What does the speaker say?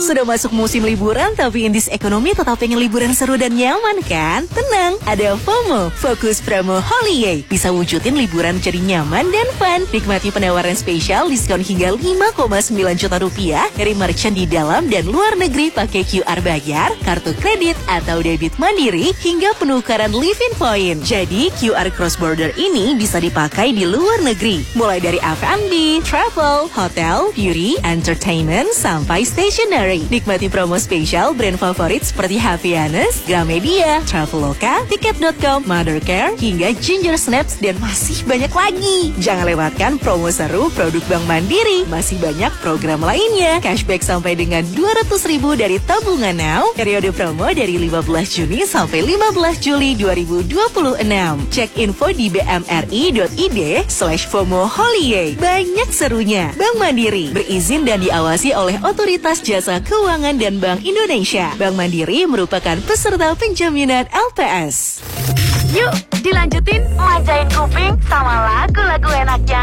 Sudah masuk musim liburan tapi indis ekonomi tetap pengen liburan seru dan nyaman kan? Tenang, ada FOMO, Fokus Promo Holiday. Bisa wujudin liburan jadi nyaman dan fun. Nikmati penawaran spesial diskon hingga 5,9 juta rupiah dari merchant di dalam dan luar negeri pakai QR bayar, kartu kredit atau debit mandiri hingga penukaran live-in point. Jadi QR cross border ini bisa dipakai di luar negeri. Mulai dari F&B, travel, hotel, beauty, entertainment, sampai stationery. Nikmati promo spesial brand favorit seperti Happiness, Gramedia, Traveloka, Tiket.com, Mothercare, hingga Ginger Snaps, dan masih banyak lagi. Jangan lewatkan promo seru produk Bank Mandiri. Masih banyak program lainnya. Cashback sampai dengan 200.000 dari tabungan now. Periode promo dari 15 Juni sampai 15 Juli 2026. Cek info di bmri.id/FOMO Holiday. Banyak serunya. Bank Mandiri berizin dan diawasi oleh Otoritas Jasa Keuangan dan Bank Indonesia. Bank Mandiri merupakan peserta penjaminan LPS. Yuk, dilanjutin manjain kuping sama lagu-lagu enaknya.